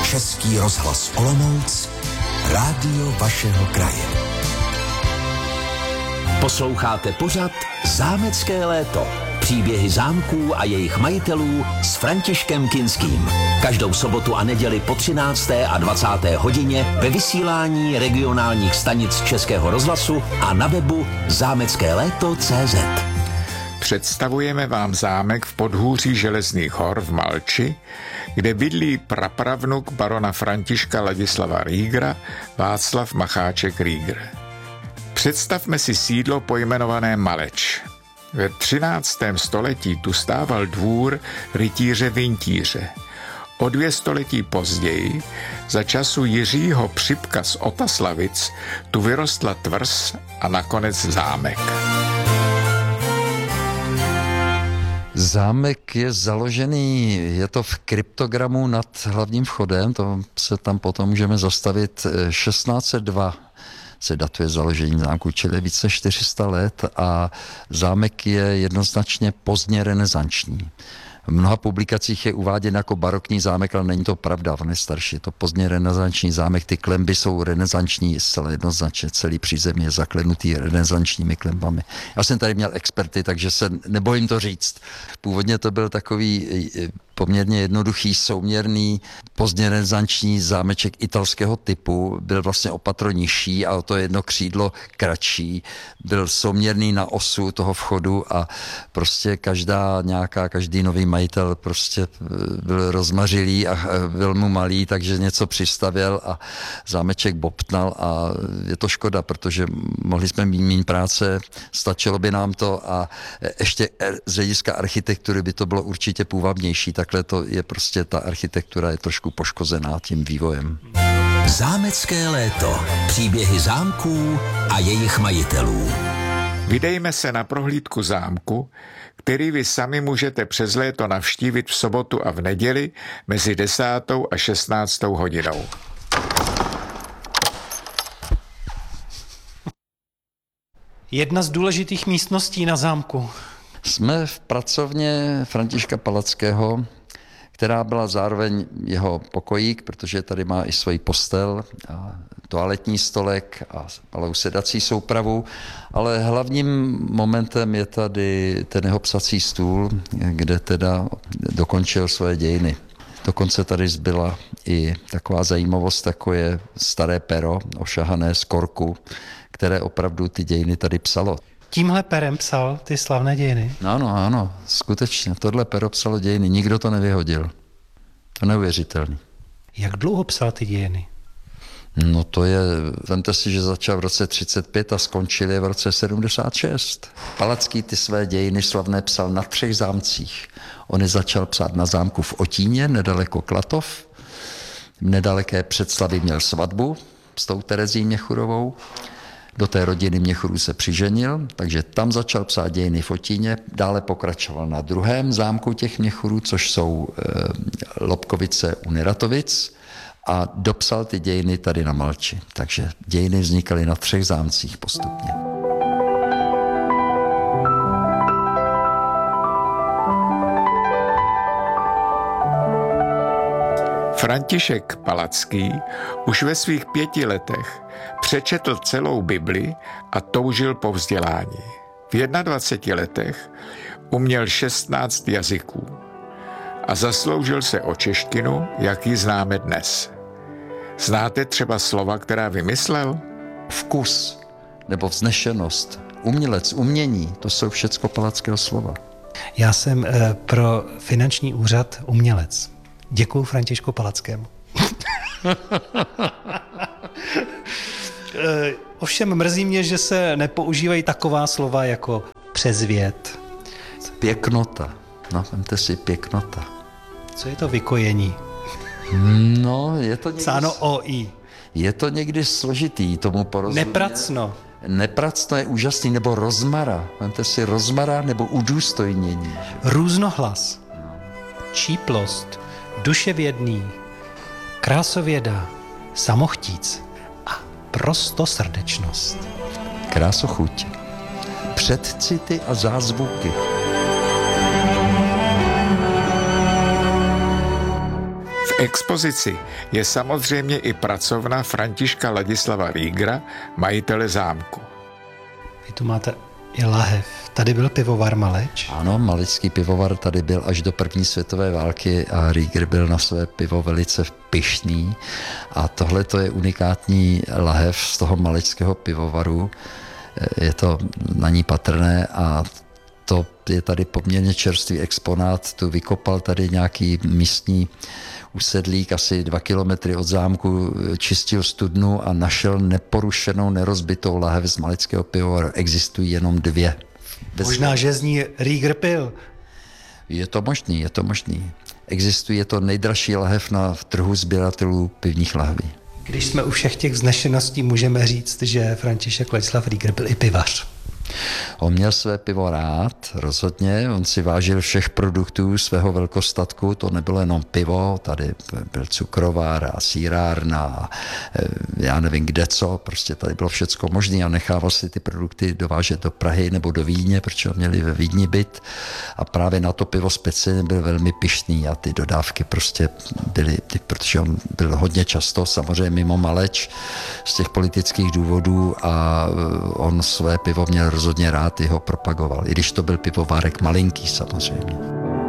Český rozhlas Olomouc, rádio vašeho kraje. Posloucháte pořad Zámecké léto. Příběhy zámků a jejich majitelů s Františkem Kinským. Každou sobotu a neděli po 13. a 20. hodině ve vysílání regionálních stanic Českého rozhlasu a na webu zámeckéléto.cz. Představujeme vám zámek v podhůří Železných hor v Malči, kde bydlí prapravnuk barona Františka Ladislava Riegera, Václav Macháček Rieger. Představme si sídlo pojmenované Maleč. Ve 13. století tu stával dvůr rytíře Vintíře. O 2 století později, za času Jiřího Připka z Otaslavic, tu vyrostla tvrz a nakonec zámek. Zámek je založený, je to v kryptogramu nad hlavním vchodem, to se tam potom můžeme zastavit, 1602 se datuje založení zámku, čili více 400 let a zámek je jednoznačně pozdně renesanční. V mnoha publikacích je uváděn jako barokní zámek, ale není to pravda, on je starší. Je to pozdně renesanční zámek, ty klenby jsou renesanční zcela jednoznačně, celý přízemí je zaklenutý renesančními klembami. Já jsem tady měl experty, takže se nebojím to říct. Původně to byl takový poměrně jednoduchý, souměrný, pozdně renesanční zámeček italského typu, byl vlastně o patro nižší a o to jedno křídlo kratší, byl souměrný na osu toho vchodu a prostě každý nový majitel prostě byl rozmařilý a byl mu malý, takže něco přistavěl a zámeček bobtnal a je to škoda, protože mohli jsme mít méně práce, stačilo by nám to a ještě z hlediska architektury by to bylo určitě půvabnější, takhle to je prostě, ta architektura je trošku poškozená tím vývojem. Zámecké léto. Příběhy zámků a jejich majitelů. Vydejme se na prohlídku zámku, který vy sami můžete přes léto navštívit v sobotu a v neděli mezi 10. a 16. hodinou. Jedna z důležitých místností na zámku. Jsme v pracovně Františka Palackého, která byla zároveň jeho pokojík, protože tady má i svoji postel a toaletní stolek a malou sedací soupravu, ale hlavním momentem je tady ten jeho psací stůl, kde teda dokončil svoje dějiny. Dokonce tady zbyla i taková zajímavost, jako je staré pero ošahané z korku, které opravdu ty dějiny tady psalo. Tímhle perem psal ty slavné dějiny? Ano, skutečně. Tohle pero psalo dějiny. Nikdo to nevyhodil. To je neuvěřitelný. Jak dlouho psal ty dějiny? No to je, vemte si, že začal v roce 35 a skončil je v roce 76. Palacký ty své dějiny slavné psal na 3 zámcích. On je začal psát na zámku v Otíně, nedaleko Klatov. V nedaleké Předslavy měl svatbu s tou Terezí Měchurovou. Do té rodiny Měchurů se přiženil, takže tam začal psát dějiny v Otíně, dále pokračoval na druhém zámku těch Měchurů, což jsou Lobkovice u Neratovic a dopsal ty dějiny tady na Malči. Takže dějiny vznikaly na 3 zámcích postupně. František Palacký už ve svých 5 letech přečetl celou Bibli a toužil po vzdělání. V 21 letech uměl 16 jazyků a zasloužil se o češtinu, jak ji známe dnes. Znáte třeba slova, která vymyslel? Vkus nebo vznešenost, umělec, umění, to jsou všecko Palackého slova. Já jsem pro finanční úřad umělec. Děkuju Františku Palackému. Ovšem mrzí mě, že se nepoužívají taková slova jako přezvět. Pěknota. No, vemte si pěknota. Co je to vykojení? No, je to někdy... Psáno OI. Je to někdy složitý, tomu porozumět. Nepracno. Nepracno je úžasný, nebo rozmara. Vemte si rozmara nebo udůstojnění. Různohlas. Číplost. Duševědný. Krásověda. Samochtíc. A prostosrdečnost. Krásochuť. Předcity a V V expozici je samozřejmě i pracovna Františka Ladislava Riegera, majitele zámku. Vy tu máte i lahev. Tady byl pivovar Maleč? Ano, malický pivovar tady byl až do první světové války a Rieger byl na své pivo velice pyšný. A tohle to je unikátní lahev z toho malického pivovaru. Je to na ní patrné a to je tady poměrně čerstvý exponát. Tu vykopal tady nějaký místní usedlík asi 2 kilometry od zámku, čistil studnu a našel neporušenou, nerozbitou lahev z malického pivovaru. Existují jenom 2. Možná, že z ní Rieger pil. Je to možný. Existuje to nejdražší lahev na trhu sběratelů pivních lahví. Když jsme u všech těch vznešeností, můžeme říct, že František Ladislav Rieger byl i pivař. On měl své pivo rád, rozhodně, on si vážil všech produktů svého velkostatku, to nebylo jenom pivo, tady byl cukrovár a sýrárna a já nevím kde co, prostě tady bylo všecko možné a nechával si ty produkty dovážet do Prahy nebo do Vídně, protože měli ve Vídni byt a právě na to pivo speciálně byl velmi pyšný a ty dodávky prostě byly, protože on byl hodně často samozřejmě mimo Maleč z těch politických důvodů a on své pivo měl rozhodně rád, ho propagoval, i když to byl pivovárek malinký samozřejmě.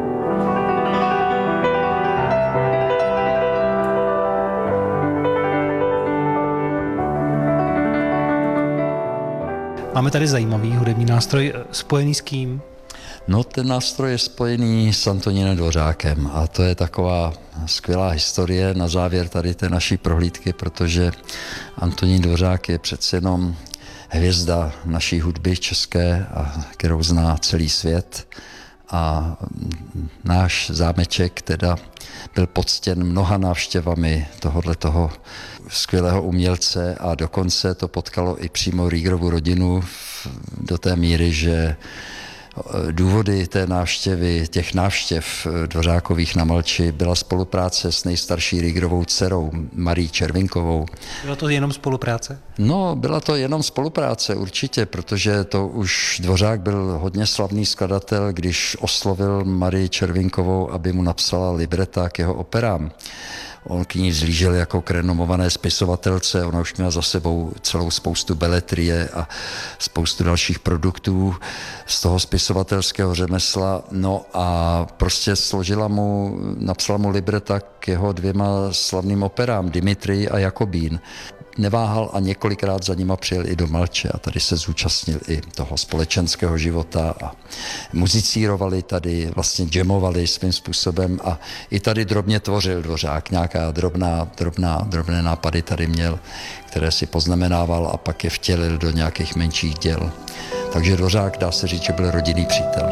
Máme tady zajímavý hudební nástroj spojený s kým? No, ten nástroj je spojený s Antonínem Dvořákem a to je taková skvělá historie na závěr tady té naší prohlídky, protože Antonín Dvořák je přece jenom hvězda naší hudby české, kterou zná celý svět. A náš zámeček teda byl poctěn mnoha návštěvami tohoto skvělého umělce a dokonce to potkalo i přímo Riegerovu rodinu do té míry, že důvody těch návštěv Dvořákových na Malči byla spolupráce s nejstarší Riegerovou dcerou Marí Červinkovou. Byla to jenom spolupráce? No, byla to jenom spolupráce určitě, protože to už Dvořák byl hodně slavný skladatel, když oslovil Marii Červinkovou, aby mu napsala libreta k jeho operám. On k ní vzlížel jako k renomované spisovatelce, ona už měla za sebou celou spoustu beletrie a spoustu dalších produktů z toho spisovatelského řemesla, no a prostě napsala mu libreta k jeho 2 slavným operám, Dimitrii a Jakobín. Neváhal a několikrát za nima přijel i do Malče a tady se zúčastnil i toho společenského života a muzicírovali tady, vlastně jamovali svým způsobem a i tady drobně tvořil Dvořák, nějaká drobné nápady tady měl, které si poznamenával a pak je vtělil do nějakých menších děl. Takže Dvořák, dá se říct, že byl rodinný přítel.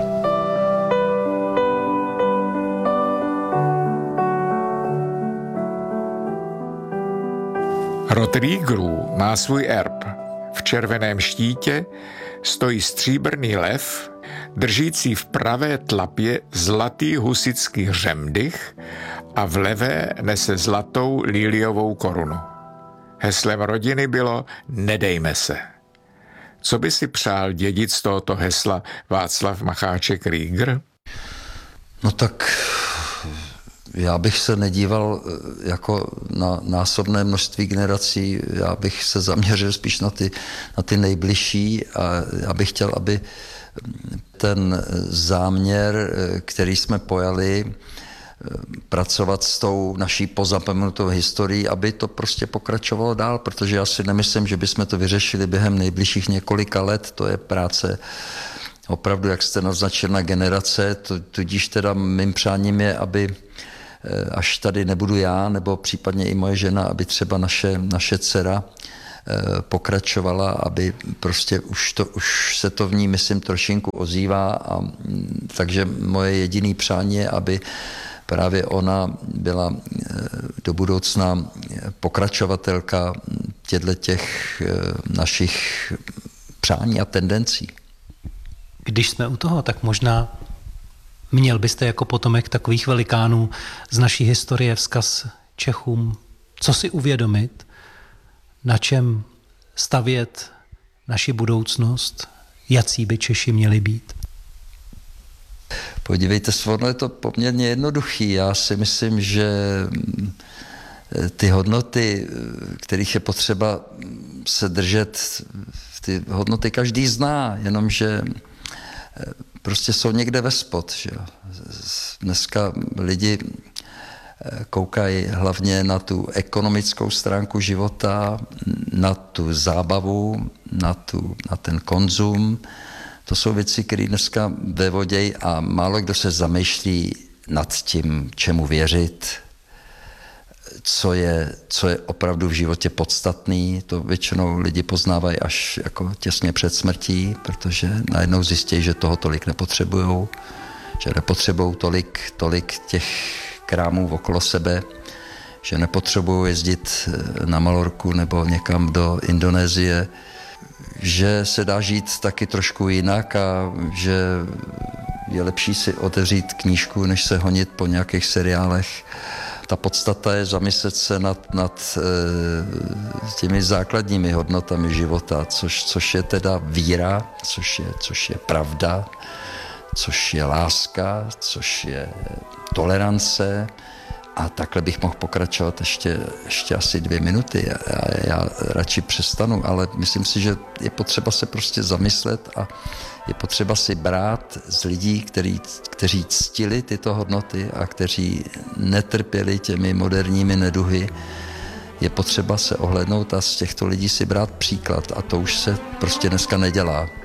Rod Riegerů má svůj erb. V červeném štítě stojí stříbrný lev, držící v pravé tlapě zlatý husický hřemdych a v levé nese zlatou líliovou korunu. Heslem rodiny bylo Nedejme se. Co by si přál dědit z tohoto hesla Václav Macháček Rieger? No tak já bych se nedíval jako na násobné množství generací, já bych se zaměřil spíš na ty nejbližší a já bych chtěl, aby ten záměr, který jsme pojali, pracovat s tou naší pozapomenutou historií, aby to prostě pokračovalo dál, protože já si nemyslím, že bychom to vyřešili během nejbližších několika let, to je práce opravdu, jak jste naznačil, na generace, tudíž teda mým přáním je, aby až tady nebudu já, nebo případně i moje žena, aby třeba naše dcera pokračovala, aby prostě už se to v ní, myslím, trošinku ozývá a takže moje jediný přání je, aby právě ona byla do budoucna pokračovatelka těch našich přání a tendencí. Když jsme u toho, tak možná měl byste jako potomek takových velikánů z naší historie vzkaz Čechům, co si uvědomit, na čem stavět naši budoucnost, jací by Češi měli být? Podívejte se, ono je to poměrně jednoduchý. Já si myslím, že ty hodnoty, kterých je potřeba se držet, ty hodnoty každý zná, jenomže prostě jsou někde vespod. Že jo. Dneska lidi koukají hlavně na tu ekonomickou stránku života, na tu zábavu, na ten konzum. To jsou věci, které dneska vevodějí a málo kdo se zamýšlí nad tím, čemu věřit, co je opravdu v životě podstatný. To většinou lidi poznávají až jako těsně před smrtí, protože najednou zjistí, že toho tolik nepotřebujou, že nepotřebují tolik těch krámů okolo sebe, že nepotřebují jezdit na Malorku nebo někam do Indonésie, že se dá žít taky trošku jinak a že je lepší si otevřít knížku, než se honit po nějakých seriálech. Ta podstata je zamyslet se nad těmi základními hodnotami života, což je teda víra, což je pravda, což je láska, což je tolerance. A takhle bych mohl pokračovat ještě asi 2 minuty. Já radši přestanu, ale myslím si, že je potřeba se prostě zamyslet a je potřeba si brát z lidí, kteří ctili tyto hodnoty a kteří netrpěli těmi moderními neduhy. Je potřeba se ohlédnout a z těchto lidí si brát příklad a to už se prostě dneska nedělá.